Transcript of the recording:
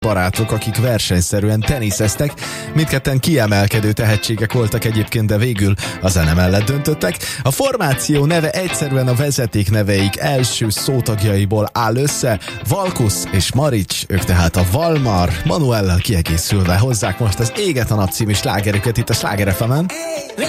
barátok, akik versenyszerűen teniszeztek. Mindketten kiemelkedő tehetségek voltak egyébként, de végül a zene mellett döntöttek. A formáció neve egyszerűen a vezetékneveik első szótagjaiból áll össze. Valkusz és Marics, ők tehát a Valmar. Manuellal kiegészülve hozzák most az Éget a nap című slágerüket itt a Sláger FM-en.